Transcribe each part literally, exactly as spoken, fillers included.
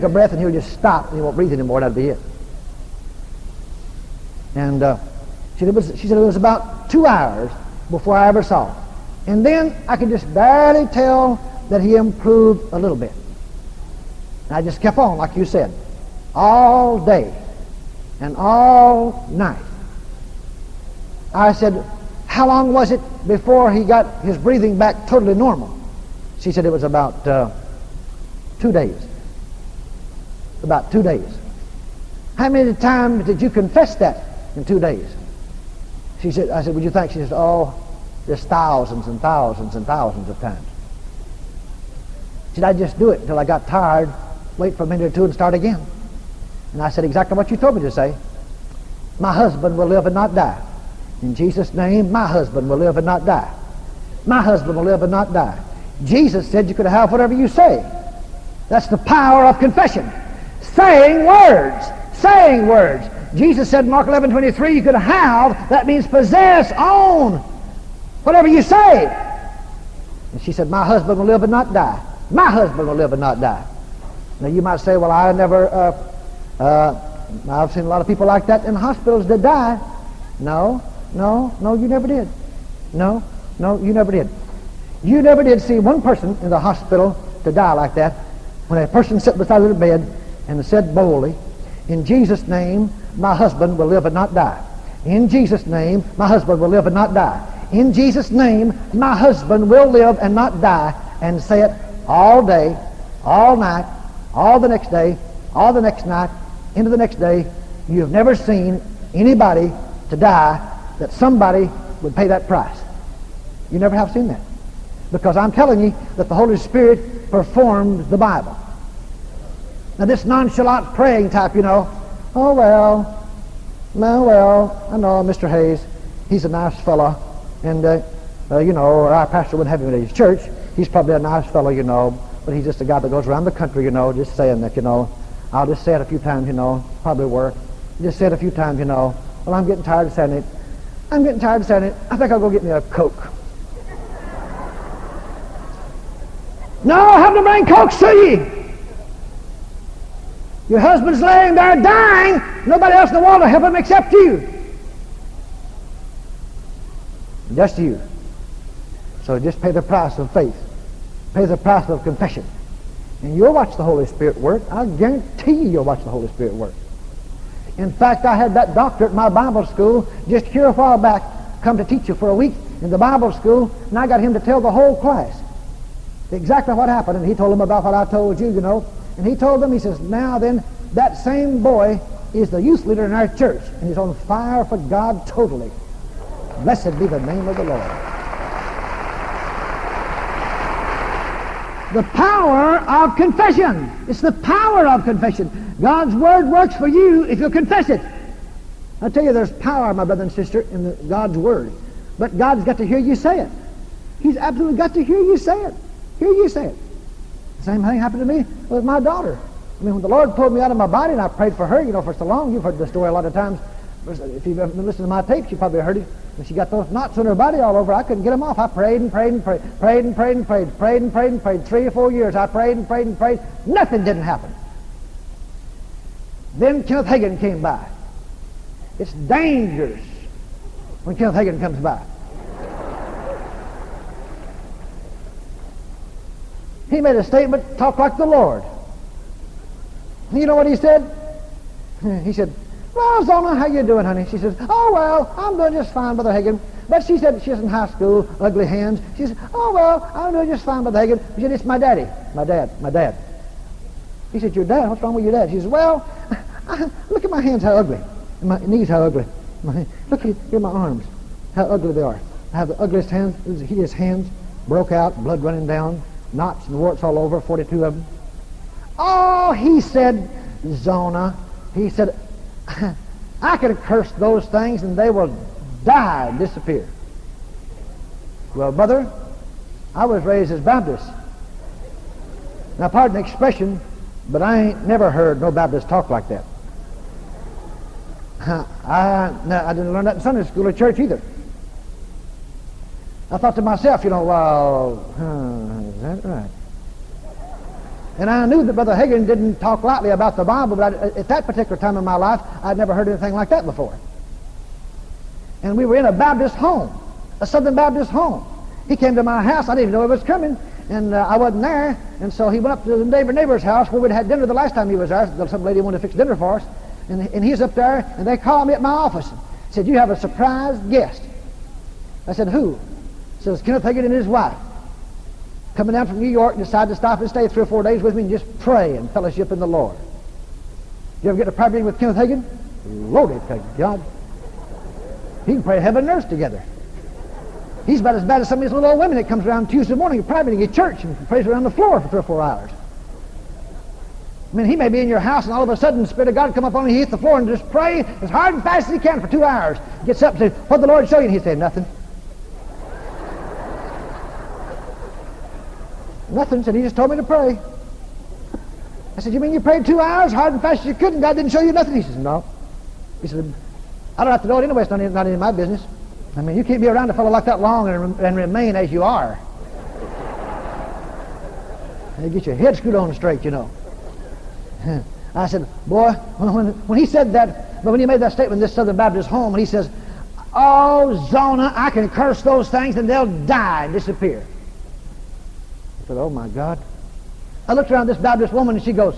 a breath and he'll just stop and he won't breathe anymore, and that'll be it. And uh, she, said it was, she said it was about two hours before I ever saw him. And then I could just barely tell that he improved a little bit. And I just kept on, like you said, all day and all night. I said, how long was it before he got his breathing back totally normal? She said it was about uh, two days. About two days. How many times did you confess that in two days? She said, I said, would you think? She said, oh, there's thousands and thousands and thousands of times. She said, I'd just do it until I got tired, wait for a minute or two and start again. And I said exactly what you told me to say. My husband will live and not die. In Jesus' name, my husband will live and not die. My husband will live and not die. Jesus said you could have whatever you say. That's the power of confession. Saying words. Saying words. Jesus said in Mark eleven twenty-three, you could have, that means possess, own, whatever you say. And she said, my husband will live and not die. My husband will live and not die. Now you might say, well, I never, uh, uh, I've seen a lot of people like that in hospitals that die. No, no, no, you never did. No, no, you never did. You never did see one person in the hospital to die like that when a person sat beside their bed and said boldly, in Jesus' name, my husband will live and not die. In Jesus' name, my husband will live and not die. In Jesus' name, my husband will live and not die, and say it all day, all night, all the next day, all the next night, into the next day. You've never seen anybody to die that somebody would pay that price. You never have seen that. Because I'm telling you that the Holy Spirit performed the Bible. Now this nonchalant praying type, you know, oh well, no, well, I know Mister Hayes, he's a nice fellow, and uh, uh, you know, our pastor wouldn't have him in his church. He's probably a nice fellow, you know, but he's just a guy that goes around the country, you know, just saying that, you know, I'll just say it a few times, you know, probably work. Just say it a few times, you know, well, I'm getting tired of saying it. I'm getting tired of saying it. I think I'll go get me a Coke. No, I have to bring Cokes to you. Your husband's laying there dying. Nobody else in the world will help him except you. Just you. So just pay the price of faith. Pay the price of confession. And you'll watch the Holy Spirit work. I guarantee you you'll watch the Holy Spirit work. In fact, I had that doctor at my Bible school just here a while back come to teach you for a week in the Bible school, and I got him to tell the whole class exactly what happened, and he told them about what I told you, you know. And he told them, he says, now then, that same boy is the youth leader in our church, and he's on fire for God totally. Blessed be the name of the Lord. The power of confession. It's the power of confession. God's word works for you if you confess it. I tell you, there's power, my brother and sister, in the, God's word. But God's got to hear you say it. He's absolutely got to hear you say it. Hear you say it. The same thing happened to me with my daughter. I mean, when the Lord pulled me out of my body and I prayed for her, you know, for so long, you've heard the story a lot of times. If you've ever been listening to my tapes, you probably heard it. When she got those knots on her body all over, I couldn't get them off. I prayed and prayed and prayed, prayed and prayed and prayed, prayed and prayed and prayed. Three or four years, I prayed and prayed and prayed. Nothing didn't happen. Then Kenneth Hagin came by. It's dangerous when Kenneth Hagin comes by. He made a statement, talk like the Lord. You know what he said? He said, well, Zona, how you doing, honey? She says, oh, well, I'm doing just fine, Brother Hagin. But she said, she's in high school, ugly hands. She said, oh, well, I'm doing just fine, Brother Hagin. She said, it's my daddy. My dad, my dad. He said, your dad? What's wrong with your dad? She says, well, I, look at my hands, how ugly. And my knees, how ugly. My, look at here, my arms, how ugly they are. I have the ugliest hands. His hands broke out, blood running down, knots and warts all over, forty-two of them. Oh, he said, Zona, he said, I could curse those things and they will die and disappear. Well, brother, I was raised as Baptist. Now, pardon the expression, but I ain't never heard no Baptist talk like that. I, no, I didn't learn that in Sunday school or church either. I thought to myself, you know, well, huh, is that right? And I knew that Brother Hagin didn't talk lightly about the Bible, but I, at that particular time in my life, I'd never heard anything like that before. And we were in a Baptist home, a Southern Baptist home. He came to my house. I didn't even know he was coming, and uh, I wasn't there. And so he went up to the neighbor neighbor's house where we'd had dinner the last time he was there. Some lady wanted to fix dinner for us. And, and he's up there, and they called me at my office and said, "You have a surprise guest." I said, "Who?" He says, "Kenneth Hagin and his wife. Coming down from New York and decided to stop and stay three or four days with me and just pray and fellowship in the Lord." You ever get a prayer meeting with Kenneth Hagin? Loaded, thank God. He can pray heaven and earth together. He's about as bad as some of these little old women that comes around Tuesday morning at prayer meeting at church and prays around the floor for three or four hours. I mean, he may be in your house and all of a sudden the Spirit of God come up on him, he hits the floor and just pray as hard and fast as he can for two hours. Gets up and says, "What did the Lord show you?" And he said, "Nothing." Nothing. Said, "He just told me to pray." I said, "You mean you prayed two hours, hard and fast as you could, and God didn't show you nothing?" He says, "No." He said, "I don't have to know it anyway. It's not, not in my business. I mean, you can't be around a fellow like that long and, and remain as you are. And you get your head screwed on straight, you know." I said, "Boy, when, when, when he said that, but when he made that statement in this Southern Baptist home, and he says, 'Oh, Zona, I can curse those things and they'll die and disappear.'" I said, "Oh my God." I looked around this Baptist woman and she goes,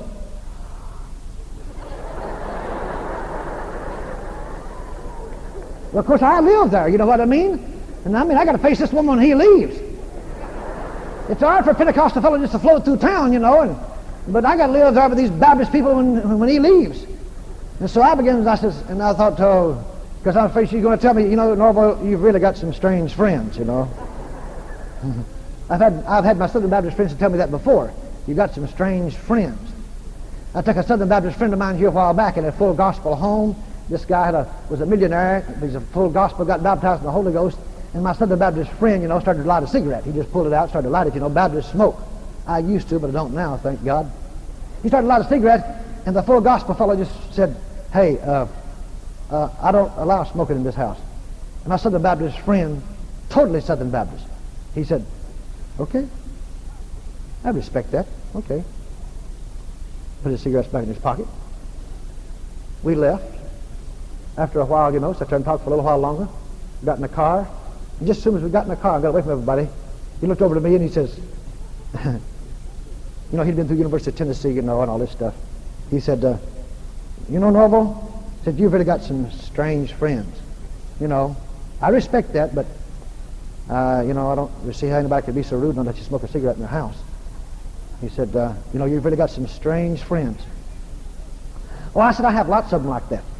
"Well, of course I live there, you know what I mean? And I mean, I got to face this woman when he leaves. It's hard for a Pentecostal fellow just to float through town, you know, and but I got to live there with these Baptist people when when he leaves." And so I began, I says, and I thought, oh, because I'm afraid she's going to tell me, "You know, Norval, you've really got some strange friends, you know." I've had I've had my Southern Baptist friends tell me that before. "You got some strange friends." I took a Southern Baptist friend of mine here a while back in a full gospel home. This guy had a, was a millionaire. He's a full gospel, got baptized in the Holy Ghost. And my Southern Baptist friend, you know, started to light a cigarette. He just pulled it out, started to light it, you know, Baptist smoke. I used to, but I don't now, thank God. He started to light a cigarette, and the full gospel fellow just said, "Hey, uh, uh, I don't allow smoking in this house." And my Southern Baptist friend, totally Southern Baptist, he said, "Okay, I respect that, okay." Put his cigarettes back in his pocket. We left. After a while, you know, sat there and talked for a little while longer. Got in the car. And just as soon as we got in the car and got away from everybody, he looked over to me and he says, you know, he'd been through University of Tennessee, you know, and all this stuff. He said, uh, "You know, Norval," said, "you've really got some strange friends. You know, I respect that, but, uh, you know, I don't see how anybody could be so rude and let you smoke a cigarette in their house." He said, uh, "You know, you've really got some strange friends." Well, I said, "I have lots of them like that."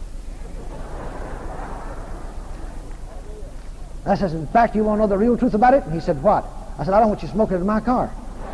I said, "In fact, you want to know the real truth about it?" And he said, "What?" I said, "I don't want you smoking in my car."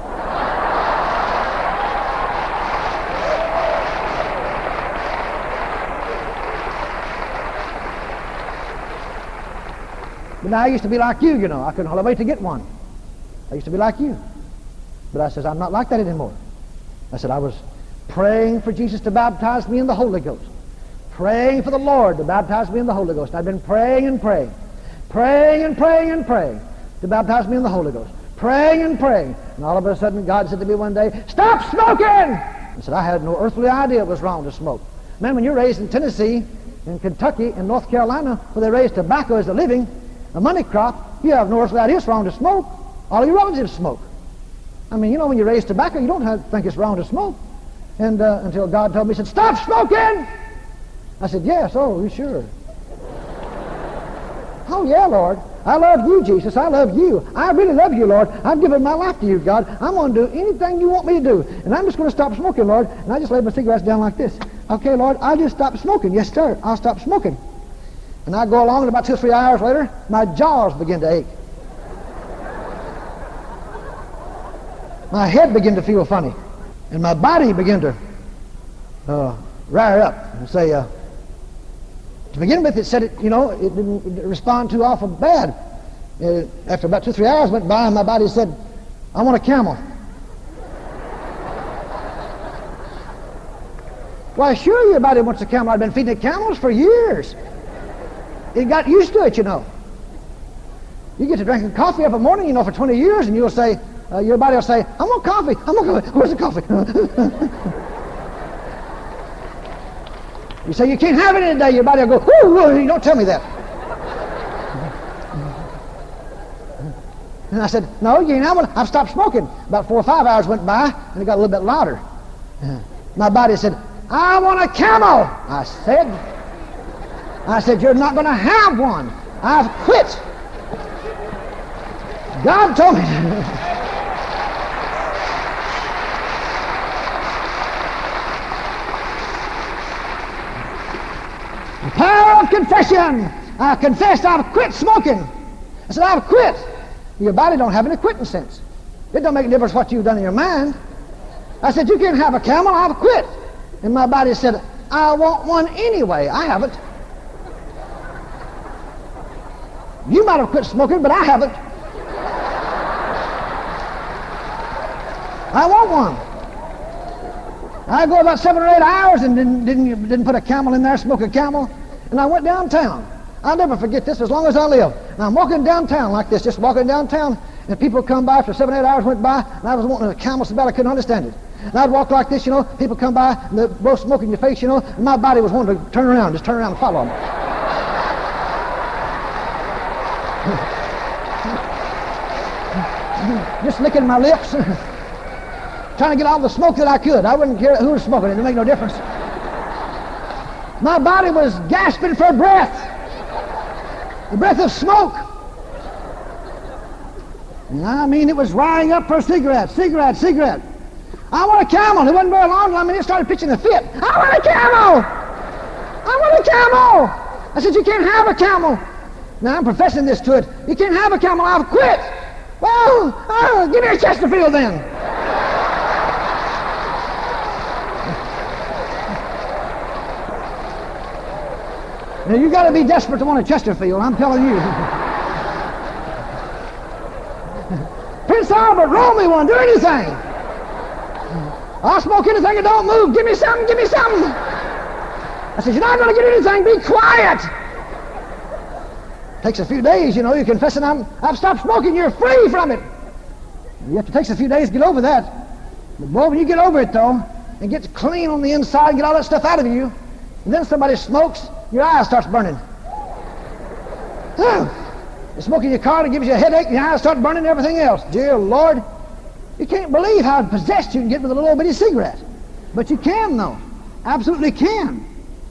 But now I used to be like you, you know. I couldn't hardly wait to get one. I used to be like you. But I says, "I'm not like that anymore." I said, "I was praying for Jesus to baptize me in the Holy Ghost. Praying for the Lord to baptize me in the Holy Ghost. And I've been praying and praying. Praying and praying and praying to baptize me in the Holy Ghost. Praying and praying. And all of a sudden God said to me one day, 'Stop smoking!' I said, I had no earthly idea it was wrong to smoke. Man, when you're raised in Tennessee, in Kentucky, in North Carolina, where they raise tobacco as a living, a money crop, you have no earthly idea it's wrong to smoke. All your relatives smoke. I mean, you know, when you raise tobacco, you don't have, think it's wrong to smoke. And uh, until God told me, he said, 'Stop smoking!' I said, 'Yes, oh, you sure?' 'Oh, yeah, Lord. I love you, Jesus. I love you. I really love you, Lord. I've given my life to you, God. I'm going to do anything you want me to do. And I'm just going to stop smoking, Lord.' And I just laid my cigarettes down like this. 'Okay, Lord, I'll just stop smoking.' 'Yes, sir, I'll stop smoking.' And I go along, and about two or three hours later, my jaws begin to ache. My head began to feel funny. And my body began to uh, rile up and say, uh, to begin with, it said it, you know, it didn't, it didn't respond too awful bad. Uh, after about two or three hours went by, and my body said, 'I want a camel.' Why, sure, your body wants a camel. I've been feeding it camels for years. It got used to it, you know. You get to drinking coffee every morning, you know, for twenty years, and you'll say, uh, your body will say, I want coffee, I want coffee. Where's the coffee? You say, you can't have it today. Your body will go, whoo, whoo, don't tell me that. And I said, no, you know, I've stopped smoking. About four or five hours went by, and it got a little bit louder. My body said, I want a Camel. I said, I said, you're not going to have one. I've quit. God told me. The power of confession. I confessed I've quit smoking. I said, I've quit. Your body don't have any quitting sense. It don't make a difference what you've done in your mind. I said, you can't have a Camel. I've quit. And my body said, I want one anyway. I haven't. You might have quit smoking, but I haven't. I want one. I go about seven or eight hours and didn't, didn't, didn't put a Camel in there, smoke a Camel. And I went downtown. I'll never forget this as long as I live. And I'm walking downtown like this, just walking downtown, and people come by for seven, eight hours went by, and I was wanting a Camel so bad I couldn't understand it. And I'd walk like this, you know, people come by, and they're both smoking in your face, you know, and my body was wanting to turn around, just turn around and follow them. Just licking my lips, trying to get all the smoke that I could. I wouldn't care who was smoking, it didn't make no difference. My body was gasping for breath. The breath of smoke. And I mean, it was rying up for cigarette, cigarette, cigarette. I want a Camel. It wasn't very long. I mean, it started pitching a fit. I want a Camel. I want a Camel. I said, you can't have a Camel. Now, I'm professing this to it. You can't have a Camel. I've quit. Well, uh, give me a Chesterfield then. Now, you got to be desperate to want a Chesterfield, I'm telling you. Prince Albert, roll me one, do anything. I'll smoke anything that don't move. Give me something, give me something. I said, you're not going to get anything, be quiet. Takes a few days, you know, you're confessing I'm, I've stopped smoking, you're free from it. You have to take a few days to get over that. But boy, when you get over it, though, and get clean on the inside and get all that stuff out of you, and then somebody smokes, your eye starts burning. You're smoking your car, it gives you a headache, your eyes start burning and everything else. Dear Lord, you can't believe how possessed you can get with a little bitty cigarette. But you can, though. Absolutely can.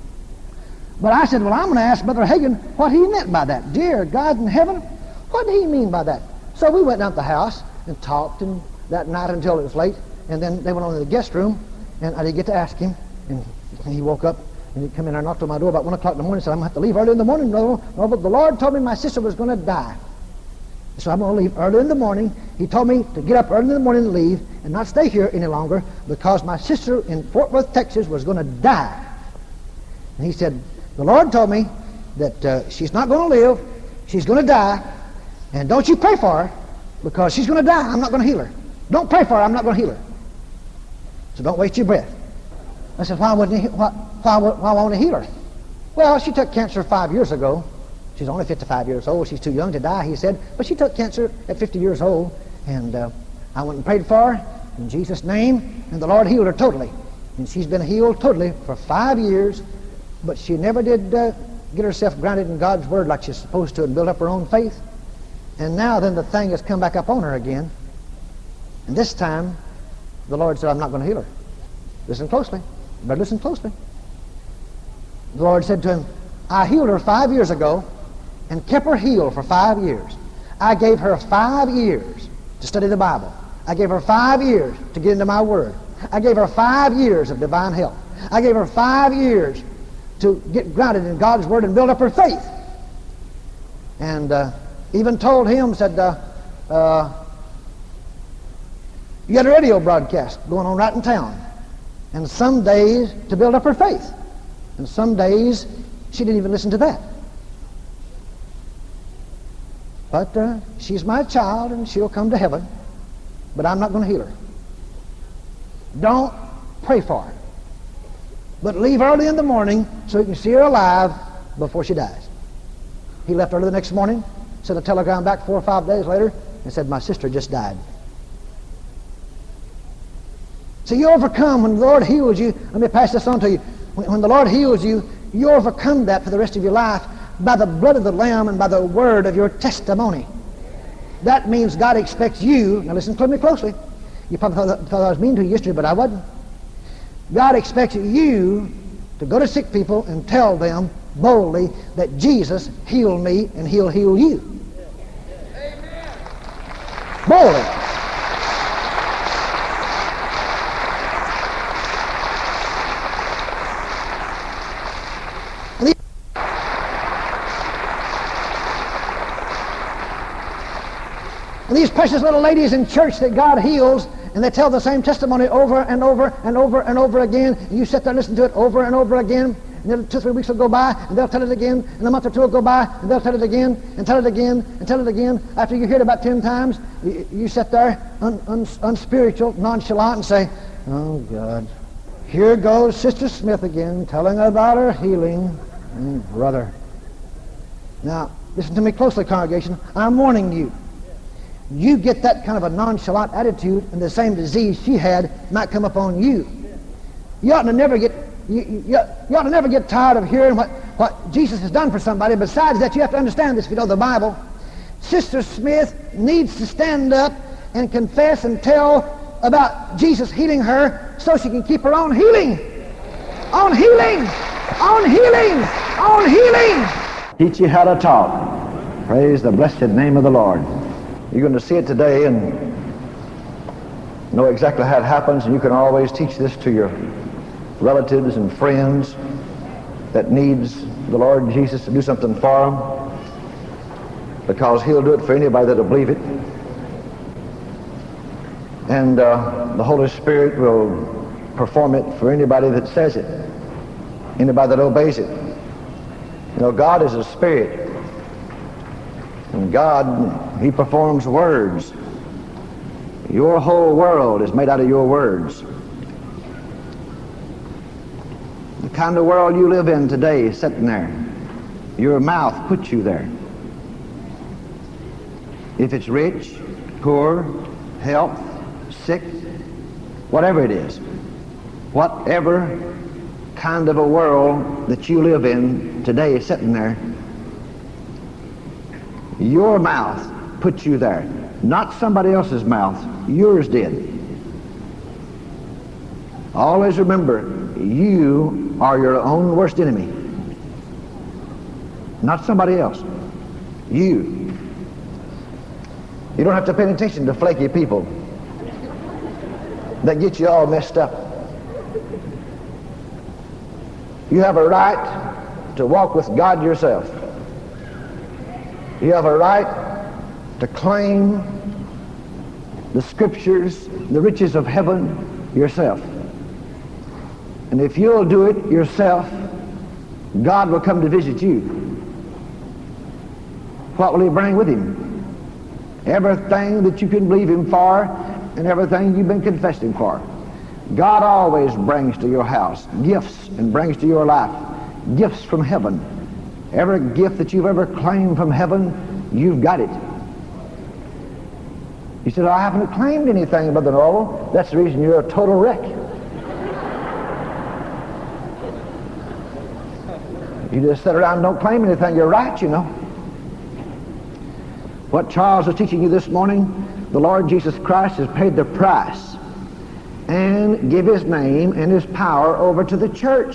But I said, well, I'm going to ask Brother Hagin what he meant by that. Dear God in heaven, what did he mean by that? So we went down to the house and talked and that night until it was late. And then they went on to the guest room, and I didn't get to ask him. And he woke up. And he'd come in and knocked on my door about one o'clock in the morning and said, I'm going to have to leave early in the morning. No, no, but the Lord told me my sister was going to die. So I'm going to leave early in the morning. He told me to get up early in the morning and leave and not stay here any longer because my sister in Fort Worth, Texas was going to die. And he said, the Lord told me that uh, she's not going to live. She's going to die. And don't you pray for her because she's going to die. I'm not going to heal her. Don't pray for her. I'm not going to heal her. So don't waste your breath. I said, why wouldn't he, why, why, why won't he heal her? Well, she took cancer five years ago. She's only fifty-five years old. She's too young to die, he said. But she took cancer at fifty years old. And uh, I went and prayed for her in Jesus' name. And the Lord healed her totally. And she's been healed totally for five years. But she never did uh, get herself grounded in God's Word like she's supposed to and build up her own faith. And now then the thing has come back up on her again. And this time, the Lord said, I'm not going to heal her. Listen closely. But listen closely. The Lord said to him, I healed her five years ago and kept her healed for five years. I gave her five years to study the Bible. I gave her five years to get into my Word. I gave her five years of divine help. I gave her five years to get grounded in God's Word and build up her faith. And uh, even told him, said, uh, uh, you got a radio broadcast going on right in town. And some days to build up her faith. And some days she didn't even listen to that. But uh, she's my child and she'll come to heaven. But I'm not going to heal her. Don't pray for her. But leave early in the morning so you can see her alive before she dies. He left early the next morning, sent a telegram back four or five days later, and said, my sister just died. So you overcome when the Lord heals you. Let me pass this on to you. When, when the Lord heals you, you overcome that for the rest of your life by the blood of the Lamb and by the word of your testimony. That means God expects you, now listen to me closely. You probably thought, thought I was mean to you yesterday, but I wasn't. God expects you to go to sick people and tell them boldly that Jesus healed me and he'll heal you. Amen. Boldly. And these precious little ladies in church that God heals, and they tell the same testimony over and over and over and over again, and you sit there and listen to it over and over again, and then two or three weeks will go by, and they'll tell it again, and a month or two will go by, and they'll tell it again, and tell it again, and tell it again. After you hear it about ten times, you, you sit there un, un, unspiritual, nonchalant, and say, oh, God, here goes Sister Smith again, telling about her healing. Mm, brother. Now, listen to me closely, congregation. I'm warning you. You get that kind of a nonchalant attitude, and the same disease she had might come upon you. You ought to never get you, you, you ought to never get tired of hearing what, what Jesus has done for somebody. Besides that, you have to understand this if you know the Bible. Sister Smith needs to stand up and confess and tell about Jesus healing her so she can keep her own healing. On healing! On healing! On healing! Teach you how to talk. Praise the blessed name of the Lord. You're going to see it today and know exactly how it happens, and you can always teach this to your relatives and friends that needs the Lord Jesus to do something for them, because he'll do it for anybody that'll believe it. And uh, the Holy Spirit will perform it for anybody that says it, anybody that obeys it. You know, God is a spirit. And God, he performs words. Your whole world is made out of your words. The kind of world you live in today is sitting there. Your mouth puts you there. If it's rich, poor, health, sick, whatever it is, whatever kind of a world that you live in today is sitting there, your mouth put you there. Not somebody else's mouth. Yours did. Always remember, you are your own worst enemy. Not somebody else. You. You don't have to pay attention to flaky people that get you all messed up. You have a right to walk with God yourself. You have a right to claim the scriptures, the riches of heaven yourself. And if you'll do it yourself, God will come to visit you. What will he bring with him? Everything that you can believe him for and everything you've been confessing for. God always brings to your house gifts and brings to your life gifts from heaven. Every gift that you've ever claimed from heaven, you've got it. You said, I haven't claimed anything, Brother Norval. That's the reason you're a total wreck. You just sit around and don't claim anything. You're right, you know. What Charles was teaching you this morning, the Lord Jesus Christ has paid the price and give his name and his power over to the church.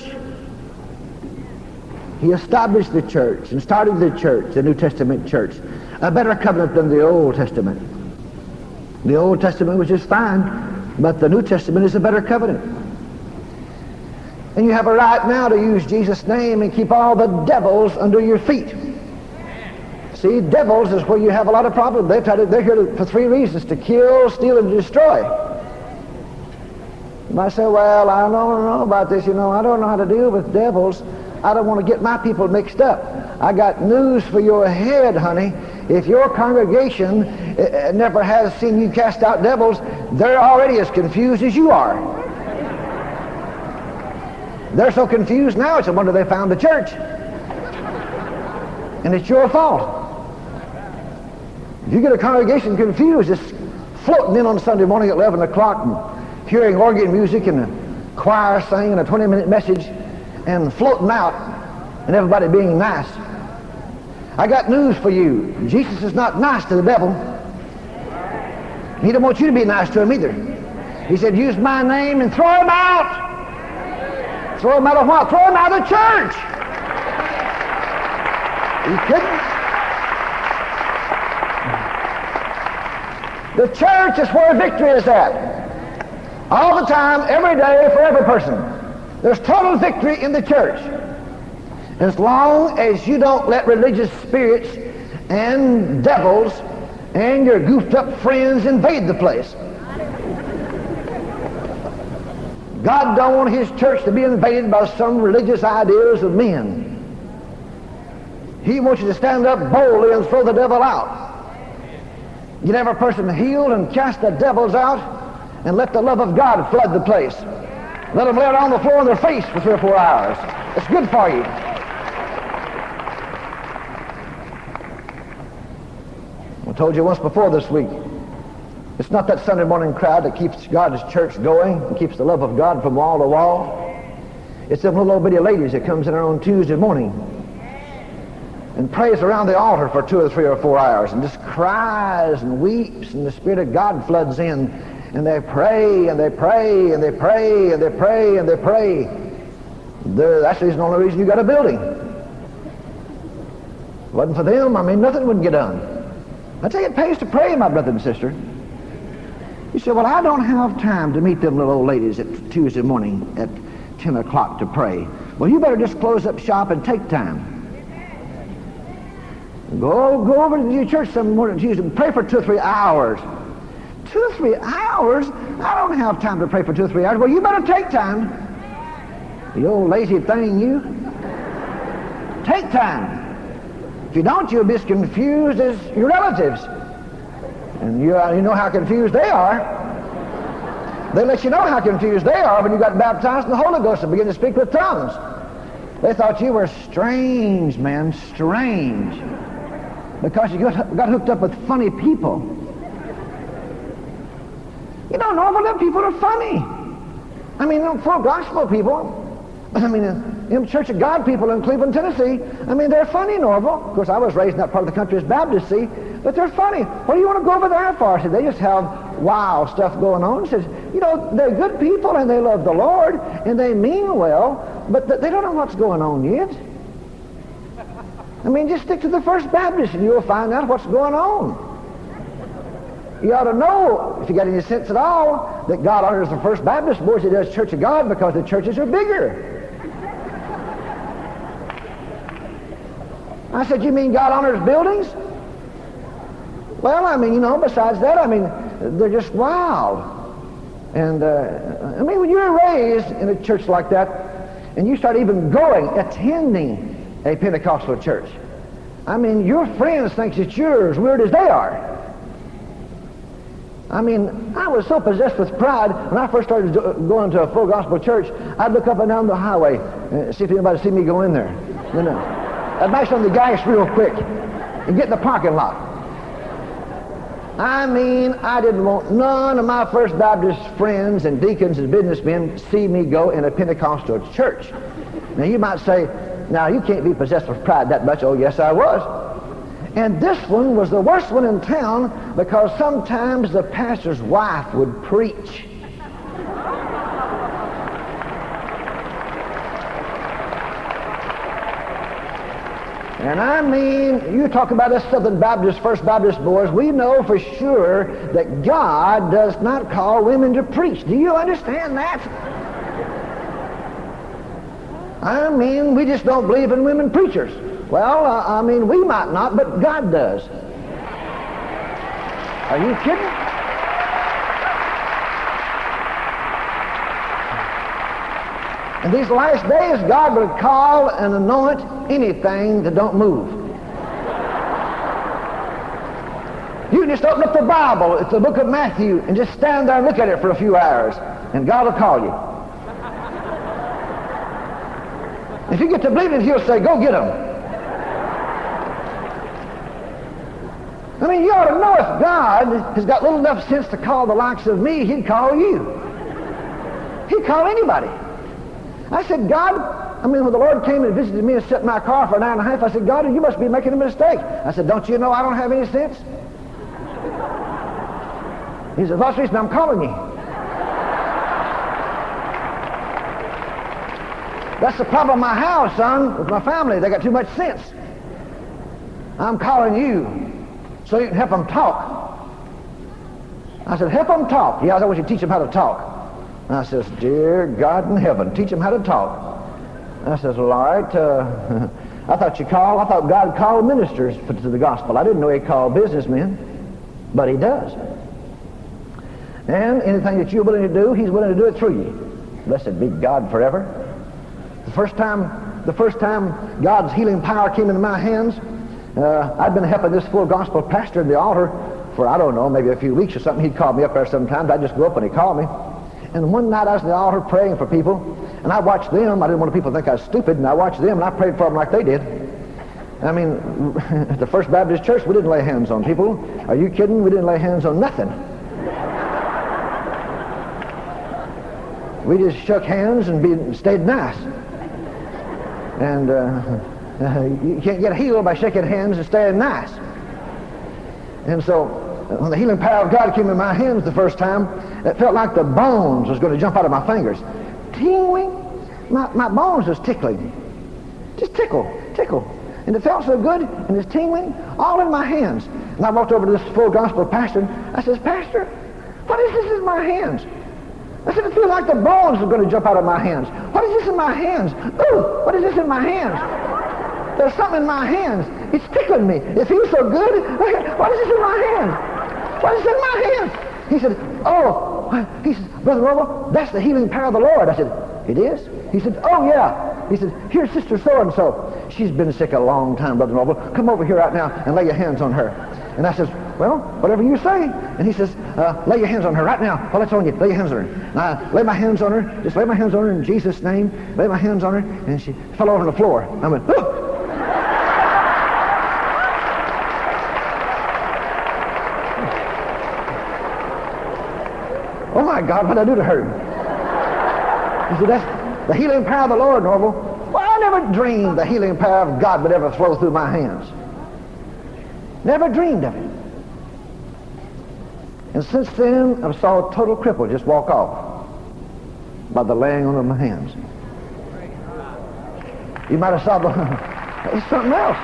He established the church and started the church, the New Testament church, a better covenant than the Old Testament. The Old Testament was just fine, but the New Testament is a better covenant. And you have a right now to use Jesus' name and keep all the devils under your feet. See, devils is where you have a lot of problems. They've tried to, they're here to, for three reasons: to kill, steal, and destroy. You might say, well, I don't know about this, you know, I don't know how to deal with devils. I don't want to get my people mixed up. I got news for your head, honey. If your congregation uh, never has seen you cast out devils, they're already as confused as you are. They're so confused now, it's a wonder they found the church. And it's your fault. If you get a congregation confused, just floating in on Sunday morning at eleven o'clock and hearing organ music and a choir singing a twenty-minute message and floating out and everybody being nice. I got news for you. Jesus is not nice to the devil. He don't want you to be nice to him either. He said, use my name and throw him out. Throw him out of what? Throw him out of the church. He couldn't. The church is where victory is at. All the time, every day, for every person. There's total victory in the church. As long as you don't let religious spirits and devils and your goofed up friends invade the place. God don't want his church to be invaded by some religious ideas of men. He wants you to stand up boldly and throw the devil out. Get every person healed and cast the devils out and let the love of God flood the place. Let them lay it on the floor in their face for three or four hours. It's good for you. I told you once before this week, it's not that Sunday morning crowd that keeps God's church going and keeps the love of God from wall to wall. It's them little old bitty ladies that comes in there on Tuesday morning and prays around the altar for two or three or four hours and just cries and weeps, and the Spirit of God floods in, and they pray and they pray and they pray and they pray and they pray. They're, that's the only reason you got a building. If it wasn't for them, I mean, nothing would get done. I tell you, it pays to pray, my brother and sister. You say, well, I don't have time to meet them little old ladies at Tuesday morning at ten o'clock to pray. Well, you better just close up shop and take time. Go, go over to your church some morning Tuesday and pray for two or three hours. Two or three hours? I don't have time to pray for two or three hours. Well, you better take time. You old lazy thing, you. Take time. If you don't, you'll be as confused as your relatives. And you, uh, you know how confused they are. They let you know how confused they are when you got baptized in the Holy Ghost and began to speak with tongues. They thought you were strange, man, strange. Because you got, got hooked up with funny people. You know, normal people are funny. I mean, full gospel people. I mean, in Church of God people in Cleveland, Tennessee, I mean, they're funny, Norval. Of course, I was raised in that part of the country as Baptist, see, but they're funny. What do you want to go over there for? I said, they just have wild stuff going on. He says, you know, they're good people and they love the Lord and they mean well, but th- they don't know what's going on yet. I mean, just stick to the First Baptist and you'll find out what's going on. You ought to know, if you got any sense at all, that God honors the First Baptist more than he does Church of God because the churches are bigger. I said, you mean God honors buildings? Well, I mean, you know, besides that, I mean, they're just wild. And, uh, I mean, when you're raised in a church like that, and you start even going, attending a Pentecostal church, I mean, your friends think that you're as weird as they are. I mean, I was so possessed with pride, when I first started going to a full gospel church, I'd look up and down the highway and see if anybody see me go in there. You know, I'd mash on the gas real quick and get in the parking lot. I mean, I didn't want none of my First Baptist friends and deacons and businessmen see me go in a Pentecostal church. Now, you might say, now, you can't be possessed with pride that much. Oh, yes, I was. And this one was the worst one in town because sometimes the pastor's wife would preach. And I mean, you talk about us Southern Baptist, First Baptist boys, we know for sure that God does not call women to preach. Do you understand that? I mean, we just don't believe in women preachers. Well, uh, I mean, we might not, but God does. Are you kidding? In these last days, God will call and anoint anything that don't move. You can just open up the Bible, it's the book of Matthew, and just stand there and look at it for a few hours, and God will call you. If you get to believing, he'll say, go get them. I mean, you ought to know if God has got little enough sense to call the likes of me, he'd call you. He'd call anybody. I said, God, I mean, when the Lord came and visited me and set in my car for an hour and a half, I said, God, you must be making a mistake. I said, don't you know I don't have any sense? He said, what's the reason I'm calling you? That's the problem in my house, son, with my family. They got too much sense. I'm calling you so you can help them talk. I said, help them talk. Yeah, I want you to teach them how to talk. And I says, dear God in heaven, teach them how to talk. And I says, well, all right. Uh, I thought you called, I thought God called ministers for, to the gospel. I didn't know he called businessmen, but he does. And anything that you're willing to do, he's willing to do it through you. Blessed be God forever. The first time, the first time God's healing power came into my hands, uh, I'd been helping this full gospel pastor in the altar for, I don't know, maybe a few weeks or something. He'd call me up there sometimes. I'd just go up and he'd call me. And one night I was in the altar praying for people, and I watched them. I didn't want people to think I was stupid, and I watched them, and I prayed for them like they did. I mean, at the First Baptist Church, we didn't lay hands on people. Are you kidding? We didn't lay hands on nothing. We just shook hands and be, stayed nice. And uh, uh, you can't get healed by shaking hands and staying nice. And so when the healing power of God came in my hands the first time, it felt like the bones was going to jump out of my fingers. Tingling. My, my bones was tickling. Just tickle, tickle. And it felt so good, and it's tingling all in my hands. And I walked over to this full gospel pastor, and I says, Pastor, what is this in my hands? I said, it feels like the bones are going to jump out of my hands. What is this in my hands? Ooh, what is this in my hands? There's something in my hands. It's tickling me. It feels so good. What is this in my hands? What is in my hands? He said, oh, he said, Brother Roble, that's the healing power of the Lord. I said, it is? He said, oh, yeah. He said, here's Sister So-and-so. She's been sick a long time, Brother Roble. Come over here right now and lay your hands on her. And I says, well, whatever you say. And he says, uh, lay your hands on her right now. Well, that's on you. Lay your hands on her. And I lay my hands on her. Just lay my hands on her in Jesus' name. Lay my hands on her. And she fell over on the floor. I went, oh! Oh, my God, what did I do to her? He said, that's the healing power of the Lord, Norval. Well, I never dreamed the healing power of God would ever flow through my hands. Never dreamed of it. And since then, I saw a total cripple just walk off by the laying on of my hands. You might have saw the... It's something else.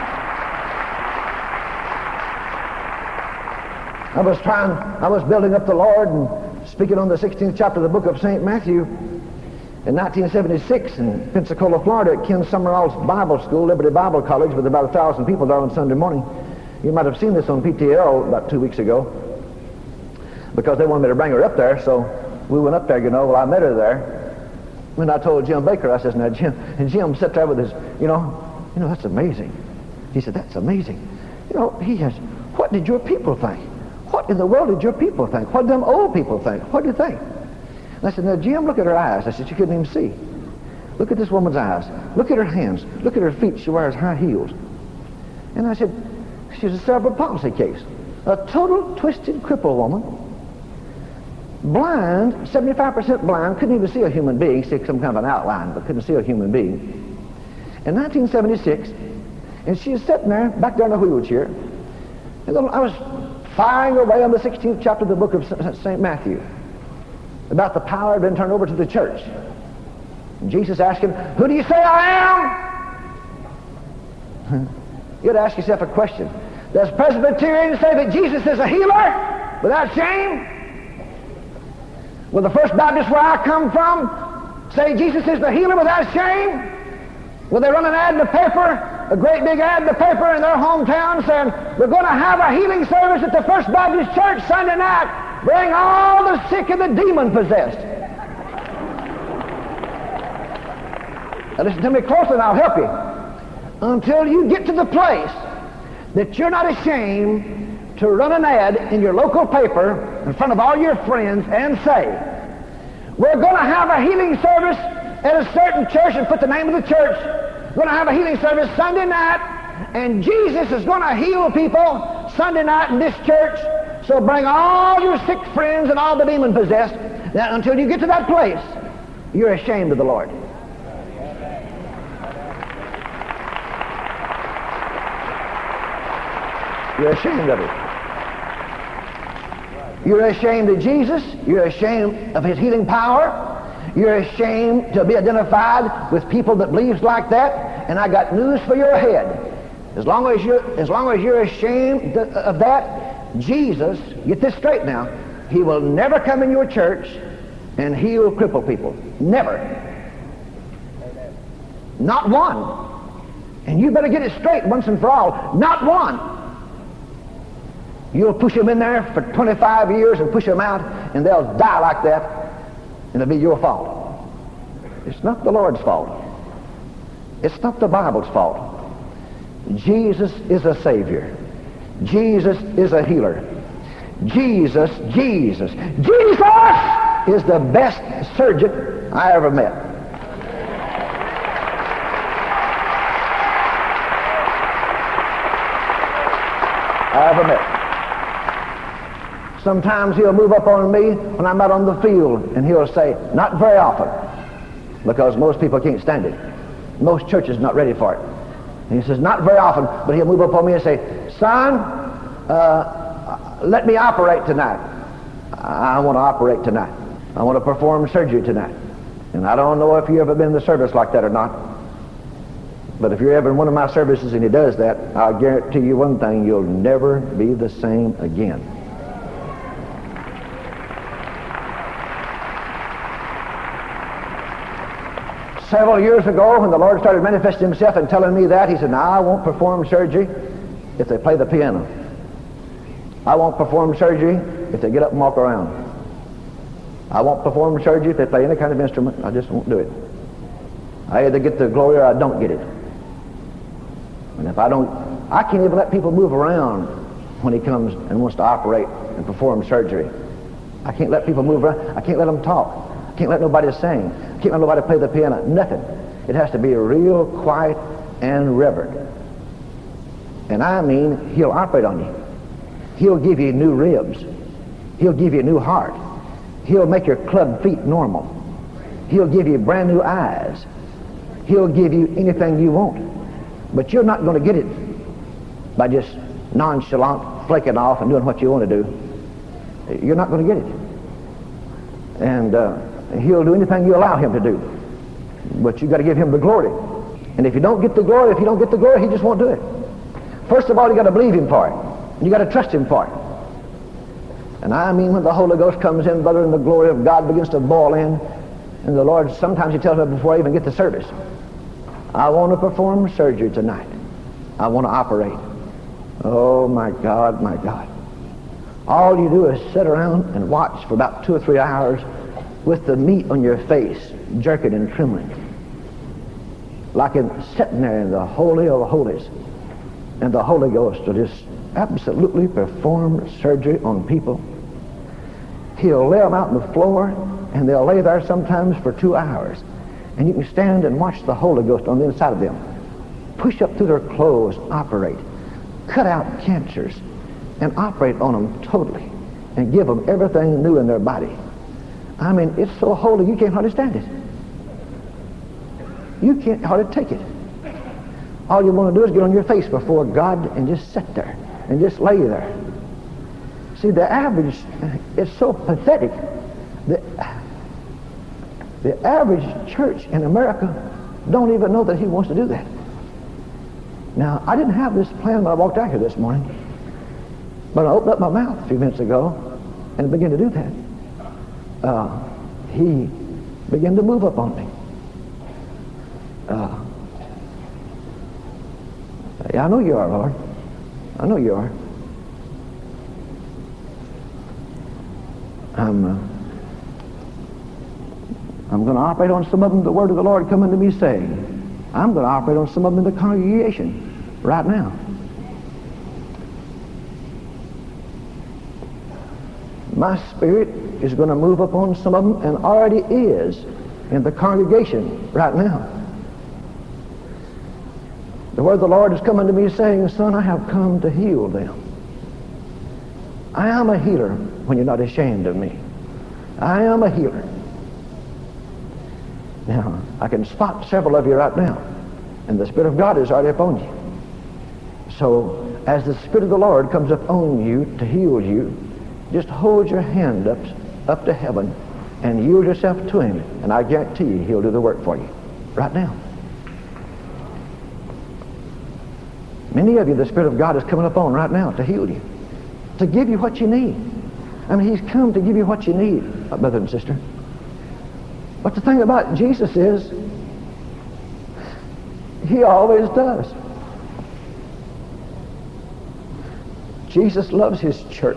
I was trying, I was building up the Lord and speaking on the sixteenth chapter of the book of Saint Matthew in nineteen seventy-six in Pensacola, Florida at Ken Summerall's Bible School, Liberty Bible College, with about a thousand people there on Sunday morning. You might have seen this on P T L about two weeks ago because they wanted me to bring her up there, so we went up there, you know. Well, I met her there. When I told Jim Baker, I says, now, Jim, and Jim sat there with his, you know, you know, that's amazing. He said, that's amazing. You know, he has, what did your people think? What in the world did your people think? What did them old people think? What did they think? And I said, now, Jim, look at her eyes. I said, she couldn't even see. Look at this woman's eyes. Look at her hands. Look at her feet. She wears high heels. And I said, she's a cerebral palsy case. A total twisted cripple woman. Blind, seventy-five percent blind, couldn't even see a human being, see some kind of an outline, but couldn't see a human being. In nineteen seventy-six, and she was sitting there, back there in a wheelchair, and I was firing away on the sixteenth chapter of the book of Saint Matthew about the power had been turned over to the church. And Jesus asked him, who do you say I am? You'd ask yourself a question. Does Presbyterians say that Jesus is a healer without shame? Will the First Baptist where I come from say Jesus is the healer without shame? Will they run an ad in the paper, a great big ad in the paper in their hometown saying, we're going to have a healing service at the First Baptist Church Sunday night. Bring all the sick and the demon-possessed. Now listen to me closely and I'll help you. Until you get to the place that you're not ashamed to run an ad in your local paper in front of all your friends and say, we're going to have a healing service at a certain church, and put the name of the church. We're going to have a healing service Sunday night, and Jesus is going to heal people Sunday night in this church. So bring all your sick friends and all the demon-possessed. Now, until you get to that place, you're ashamed of the Lord. You're ashamed of it. You're ashamed of Jesus. You're ashamed of his healing power. You're ashamed to be identified with people that believes like that. And I got news for your head. As long as you're, as long as you're ashamed of that, Jesus, get this straight now, he will never come in your church and heal crippled people. Never. Not one. And you better get it straight once and for all. Not one. You'll push them in there for twenty-five years and push them out, and they'll die like that, and it'll be your fault. It's not the Lord's fault. It's not the Bible's fault. Jesus is a Savior. Jesus is a healer. Jesus, Jesus, Jesus is the best surgeon I ever met. I ever met. Sometimes he'll move up on me when I'm out on the field, and he'll say, not very often, because most people can't stand it. Most churches are not ready for it. And he says, not very often, but he'll move up on me and say, son, uh, let me operate tonight. I want to operate tonight. I want to perform surgery tonight. And I don't know if you've ever been in the service like that or not, but if you're ever in one of my services and he does that, I'll guarantee you one thing, you'll never be the same again. Several years ago, when the Lord started manifesting himself and telling me that, he said, now I won't perform surgery if they play the piano. I won't perform surgery if they get up and walk around. I won't perform surgery if they play any kind of instrument. I just won't do it. I either get the glory or I don't get it. And if I don't, I can't even let people move around when he comes and wants to operate and perform surgery. I can't let people move around. I can't let them talk. I can't let nobody sing. I can't let nobody play the piano. Nothing. It has to be real quiet and reverent. And I mean, he'll operate on you. He'll give you new ribs. He'll give you a new heart. He'll make your club feet normal. He'll give you brand new eyes. He'll give you anything you want. But you're not going to get it by just nonchalant flaking off and doing what you want to do. You're not going to get it. And uh, he'll do anything you allow him to do. But you've got to give him the glory. And if you don't get the glory, if you don't get the glory, he just won't do it. First of all, you got to believe him for it. You got to trust him for it. And I mean, when the Holy Ghost comes in, brother, and the glory of God begins to boil in, and the Lord, sometimes he tells me before I even get the service, I want to perform surgery tonight. I want to operate. Oh, my God, my God. All you do is sit around and watch for about two or three hours with the meat on your face, jerking and trembling, like in sitting there in the Holy of Holies. And the Holy Ghost will just absolutely perform surgery on people. He'll lay them out on the floor, and they'll lay there sometimes for two hours. And you can stand and watch the Holy Ghost on the inside of them push up through their clothes, operate, cut out cancers, and operate on them totally, and give them everything new in their body. I mean, it's so holy you can't hardly stand it. You can't hardly take it. All you want to do is get on your face before God and just sit there and just lay there. See, the average, it's so pathetic. The, the average church in America don't even know that he wants to do that. Now, I didn't have this plan when I walked out here this morning, but I opened up my mouth a few minutes ago and began to do that. Uh, he began to move up on me. Uh, I know you are, Lord. I know you are. I'm, uh, I'm going to operate on some of them. The word of the Lord coming to me saying, I'm going to operate on some of them in the congregation right now. My spirit is going to move upon some of them and already is in the congregation right now. The word of the Lord is coming to me saying, son, I have come to heal them. I am a healer when you're not ashamed of me. I am a healer. Now, I can spot several of you right now, and the Spirit of God is already upon you. So, as the Spirit of the Lord comes upon you to heal you, just hold your hand up, up to heaven and yield yourself to Him, and I guarantee you He'll do the work for you right now. Many of you, the Spirit of God is coming upon right now to heal you, to give you what you need. I mean, He's come to give you what you need, my brother and sister. But the thing about Jesus is, He always does. Jesus loves His church.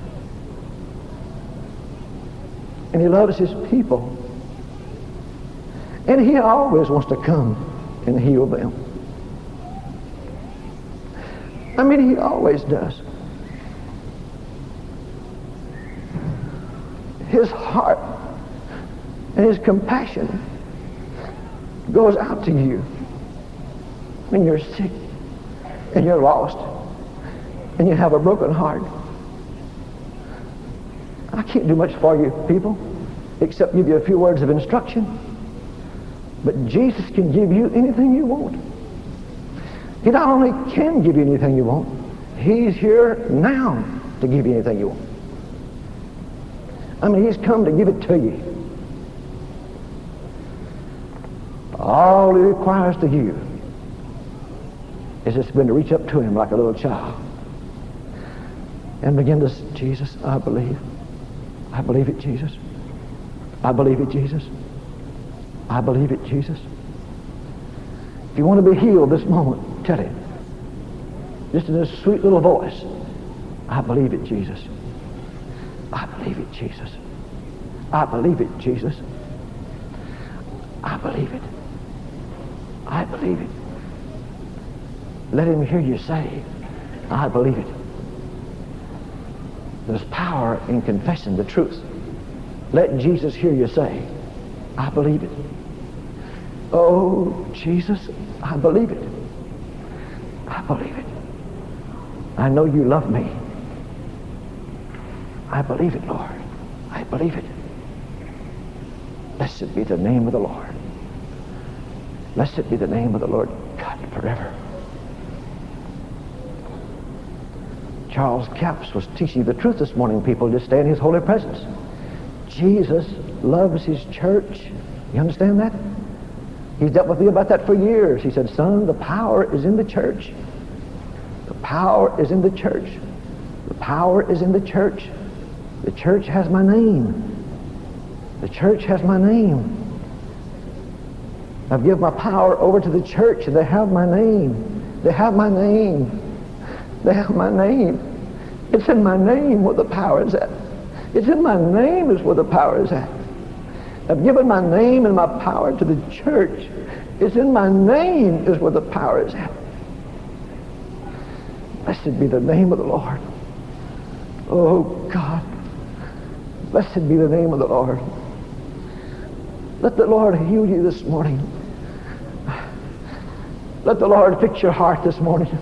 And He loves His people. And He always wants to come and heal them. I mean, He always does. His heart and His compassion goes out to you when you're sick and you're lost and you have a broken heart. I can't do much for you people except give you a few words of instruction. But Jesus can give you anything you want. He not only can give you anything you want, He's here now to give you anything you want. I mean, He's come to give it to you. All He requires to you is just been to reach up to Him like a little child and begin to say, Jesus, I believe. I believe it, Jesus. I believe it, Jesus. I believe it, Jesus. If you want to be healed this moment, tell Him. Just in a sweet little voice, I believe it, Jesus. I believe it, Jesus. I believe it, Jesus. I believe it. I believe it. Let Him hear you say, I believe it. There's power in confessing the truth. Let Jesus hear you say, I believe it. Oh, Jesus, I believe it. I believe it. I know you love me. I believe it, Lord. I believe it. Blessed be the name of the Lord. Blessed be the name of the Lord God forever. Charles Capps was teaching the truth this morning, people. Just stay in His holy presence. Jesus loves His church. You understand that? He's dealt with me about that for years. He said, son, the power is in the church. The power is in the church. The power is in the church. The church has my name. The church has my name. I've given my power over to the church, and they have my name. They have my name. They have my name. It's in my name where the power is at. It's in my name is where the power is at. I've given my name and my power to the church. It's in my name is where the power is at. Blessed be the name of the Lord. Oh God. Blessed be the name of the Lord. Let the Lord heal you this morning. Let the Lord fix your heart this morning.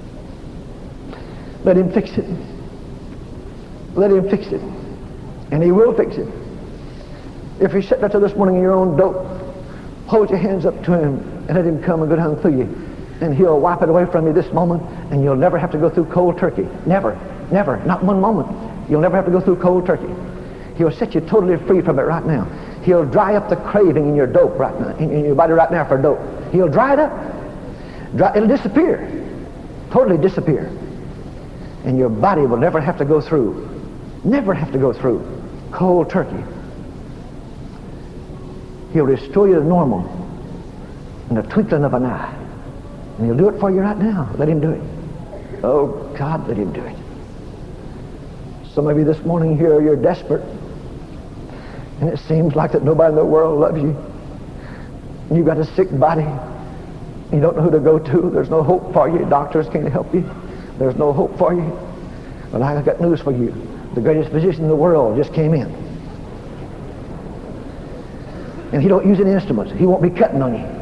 Let Him fix it. Let Him fix it. And He will fix it. If you're sitting up to this morning in your own dope, hold your hands up to Him and let Him come and go down through you. And He'll wipe it away from you this moment, and you'll never have to go through cold turkey. Never. Never. Not one moment. You'll never have to go through cold turkey. He'll set you totally free from it right now. He'll dry up the craving in your dope right now, in, in your body right now for dope. He'll dry it up. Dry, it'll disappear. Totally disappear. And your body will never have to go through, never have to go through cold turkey. He'll restore you to normal in the twinkling of an eye. And He'll do it for you right now. Let Him do it. Oh, God, let Him do it. Some of you this morning here, you're desperate. And it seems like that nobody in the world loves you. And you've got a sick body. You don't know who to go to. There's no hope for you. Doctors can't help you. There's no hope for you. But I've got news for you. The greatest physician in the world just came in. And He don't use any instruments. He won't be cutting on you.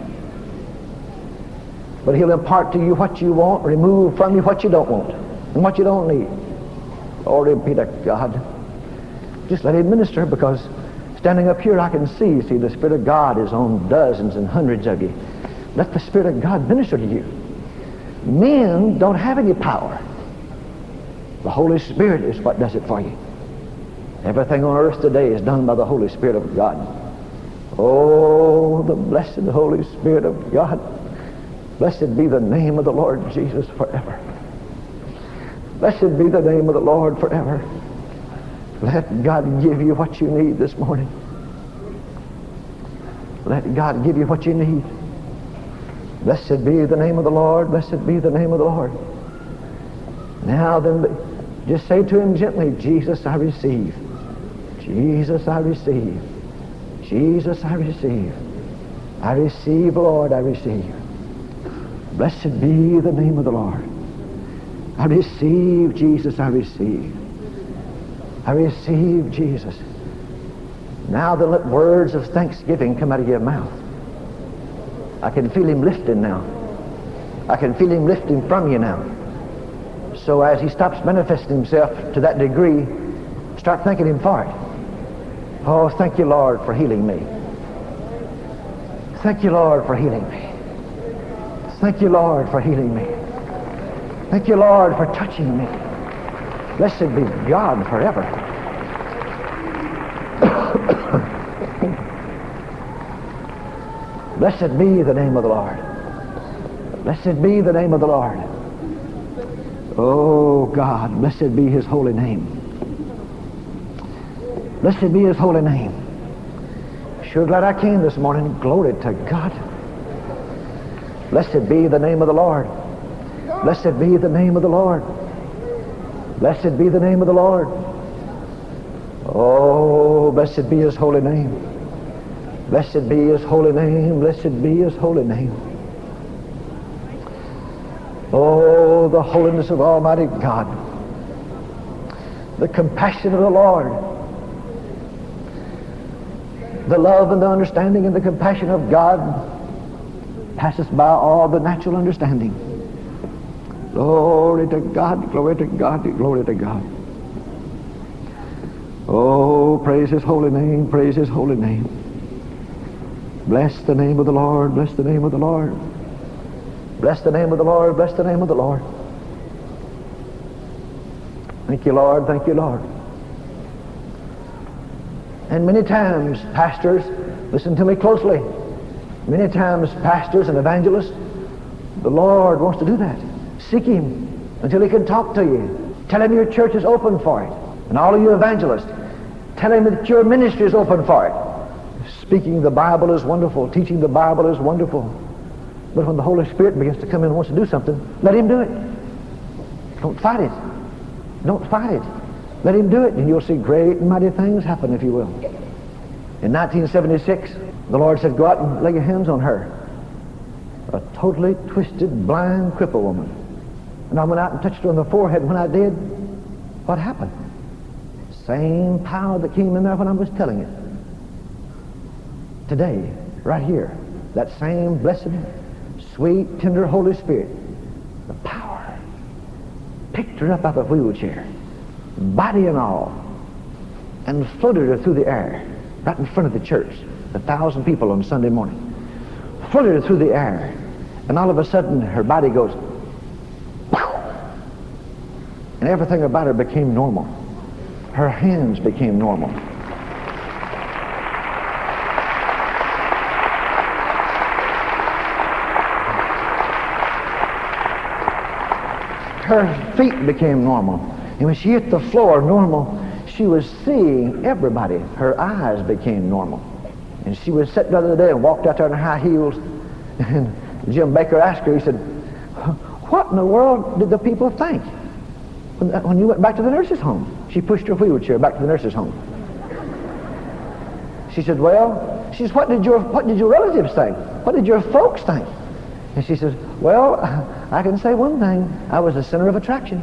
But He'll impart to you what you want, remove from you what you don't want, and what you don't need. Glory be to God. Just let Him minister, because it's Standing up here, I can see, see, the Spirit of God is on dozens and hundreds of you. Let the Spirit of God minister to you. Men don't have any power. The Holy Spirit is what does it for you. Everything on earth today is done by the Holy Spirit of God. Oh, the blessed Holy Spirit of God. Blessed be the name of the Lord Jesus forever. Blessed be the name of the Lord forever. Let God give you what you need this morning. Let God give you what you need. Blessed be the name of the Lord. Blessed be the name of the Lord. Now then, just say to him gently, Jesus, I receive. Jesus, I receive. Jesus, I receive. I receive, Lord, I receive. Blessed be the name of the Lord. I receive, Jesus, I receive. I receive, Jesus. Now then, let words of thanksgiving come out of your mouth. I can feel him lifting now. I can feel him lifting from you now. So as he stops manifesting himself to that degree, start thanking him for it. Oh, thank you, Lord, for healing me. Thank you, Lord, for healing me. Thank you, Lord, for healing me. Thank you, Lord, for touching me. Blessed be God forever. Blessed be the name of the Lord. Blessed be the name of the Lord. Oh, God, blessed be his holy name. Blessed be his holy name. Sure glad I came this morning. Glory to God. Blessed be the name of the Lord. Blessed be the name of the Lord. Blessed be the name of the Lord. Oh, blessed be his holy name. Blessed be his holy name. Blessed be his holy name. Oh, the holiness of Almighty God. The compassion of the Lord. The love and the understanding and the compassion of God passes by all the natural understanding. Glory to God, glory to God, glory to God. Oh, praise his holy name, praise his holy name. Bless the name of the Lord, bless the name of the Lord. Bless the name of the Lord, bless the name of the Lord. Thank you, Lord, thank you, Lord. And many times, pastors, listen to me closely, many times pastors and evangelists, the Lord wants to do that. Seek him until he can talk to you. Tell him your church is open for it. And all of you evangelists, tell him that your ministry is open for it. Speaking the Bible is wonderful. Teaching the Bible is wonderful. But when the Holy Spirit begins to come in and wants to do something, let him do it. Don't fight it. Don't fight it. Let him do it, and you'll see great and mighty things happen, if you will. In nineteen seventy-six, the Lord said, go out and lay your hands on her. A totally twisted, blind, crippled woman. And I went out and touched her on the forehead, and when I did, what happened? Same power that came in there when I was telling it. Today, right here, that same blessed, sweet, tender Holy Spirit, the power, picked her up out of the wheelchair, body and all, and floated her through the air, right in front of the church, a thousand people on Sunday morning. Floated her through the air, and all of a sudden her body goes, and everything about her became normal. Her hands became normal. Her feet became normal. And when she hit the floor normal, she was seeing everybody. Her eyes became normal. And she was sitting the other day and walked out there in her high heels. And Jim Baker asked her, he said, what in the world did the people think when, when you went back to the nurse's home? She pushed her wheelchair back to the nurse's home. She said, well, she says, what did your, what did your relatives think? What did your folks think? And she says, well, I can say one thing. I was the center of attraction.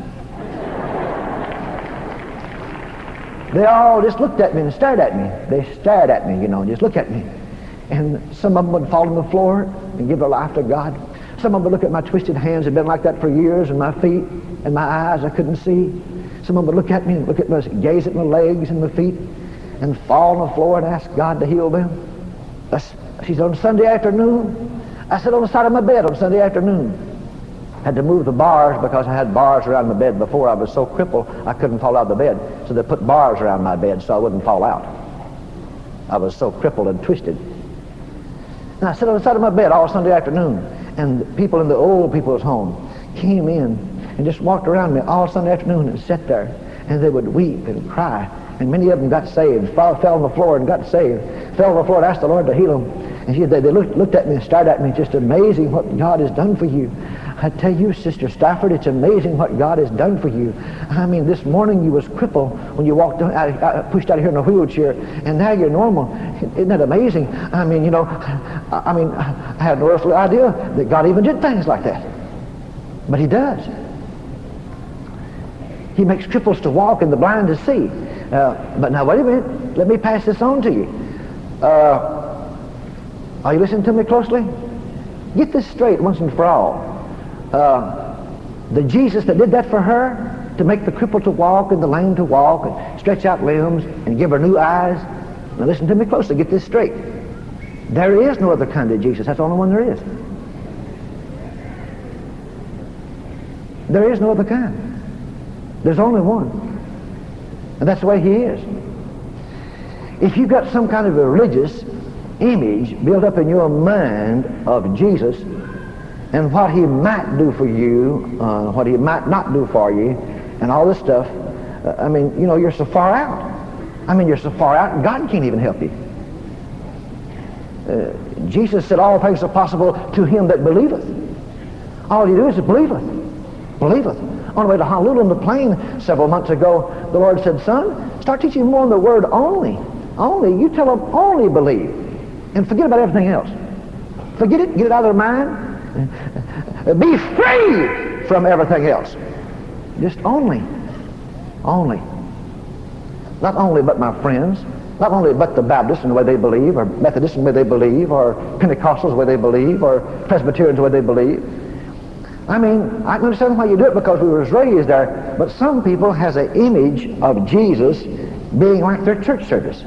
They all just looked at me and stared at me. They stared at me, you know, just look at me. And some of them would fall on the floor and give their life to God. Some of them would look at my twisted hands, had been like that for years, and my feet and my eyes I couldn't see. Some of them would look at me and look at my, gaze at my legs and my feet. and fall on the floor and ask God to heal them? That's, she said, on Sunday afternoon. I said, on the side of my bed on Sunday afternoon. Had to move the bars because I had bars around my bed before. I was so crippled I couldn't fall out of the bed. So they put bars around my bed so I wouldn't fall out. I was so crippled and twisted. And I sat on the side of my bed all Sunday afternoon. And people in the old people's home came in and just walked around me all Sunday afternoon and sat there. And they would weep and cry. And many of them got saved, fell, fell on the floor and got saved. Fell on the floor and asked the Lord to heal them. And she, they, they looked, looked at me and stared at me, just amazing what God has done for you. I tell you, Sister Stafford, it's amazing what God has done for you. I mean, this morning you was crippled when you walked out, out, pushed out of here in a wheelchair, and now you're normal. Isn't that amazing? I mean, you know, I, I mean, I had no earthly idea that God even did things like that. But He does. He makes cripples to walk and the blind to see. Uh, but now, wait a minute. Let me pass this on to you. Uh, are you listening to me closely? Get this straight once and for all. Uh, the Jesus that did that for her, to make the cripple to walk and the lame to walk and stretch out limbs and give her new eyes. Now listen to me closely. Get this straight. There is no other kind of Jesus. That's the only one there is. There is no other kind. There's only one. And that's the way He is. If you've got some kind of a religious image built up in your mind of Jesus and what He might do for you, uh, what He might not do for you, and all this stuff, uh, I mean, you know, you're so far out. I mean, you're so far out, God can't even help you. Uh, Jesus said, all things are possible to him that believeth. All you do is believeth. Believeth. On the way to Honolulu on the plane several months ago, the Lord said, son, start teaching more on the word only. Only. You tell them only believe. And forget about everything else. Forget it. Get it out of their mind. Be free from everything else. Just only. Only. Not only but my friends. Not only but the Baptists in the way they believe, or Methodists in the way they believe, or Pentecostals the way they believe, or Presbyterians the way they believe. I mean, I can understand why you do it because we were raised there, but some people has an image of Jesus being like their church service.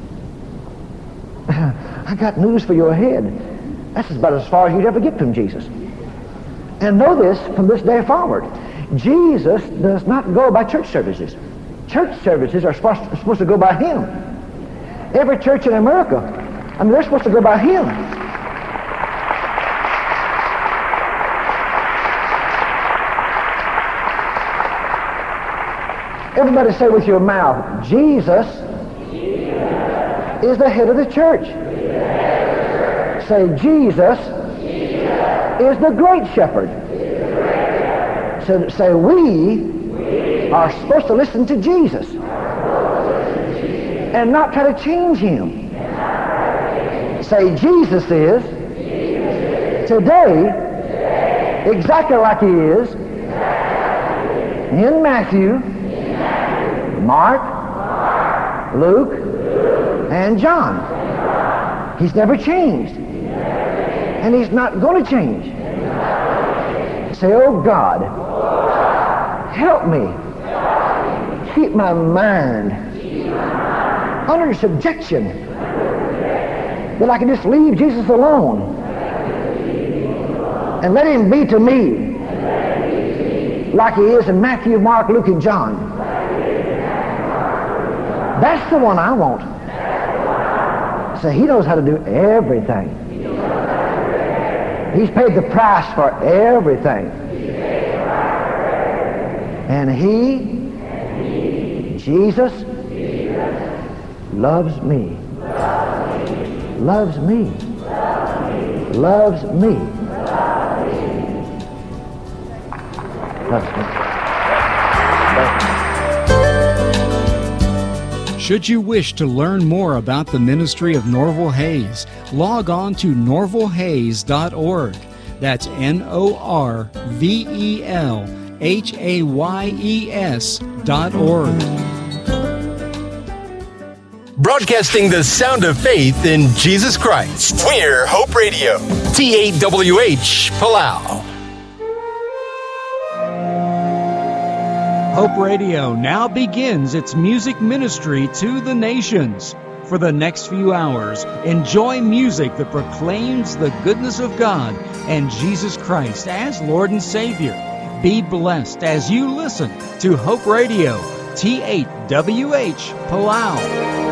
I got news for you ahead. That's about as far as you'd ever get from Jesus. And know this from this day forward. Jesus does not go by church services. Church services are supposed to, supposed to go by Him. Every church in America, I mean, they're supposed to go by Him. Everybody say with your mouth, Jesus, Jesus is the head of the church. The church. Say, Jesus, Jesus is the great shepherd. So, say, we, we are supposed to listen to Jesus. And not try to change Him. Say, Jesus is, Jesus today, today exactly like He is in Matthew, in Matthew Mark, Mark Luke, Luke, and John. And He's never changed. He's never changed. And He's not going to change. change. Say, oh God, oh God, help me, help me. Keep my mind under subjection, that I can just leave Jesus alone and let Him be to me like He is in Matthew, Mark, Luke, and John. That's the one I want. So He knows how to do everything. He's paid the price for everything. And He, Jesus, loves me. Loves me. Loves me. Loves me. Should you wish to learn more about the ministry of Norval Hayes, log on to norval hayes dot org. That's N O R V E L H A Y E S dot org. Broadcasting the sound of faith in Jesus Christ. We're Hope Radio. T A W H, Palau. Hope Radio now begins its music ministry to the nations. For the next few hours, enjoy music that proclaims the goodness of God and Jesus Christ as Lord and Savior. Be blessed as you listen to Hope Radio, T eight W H Palau.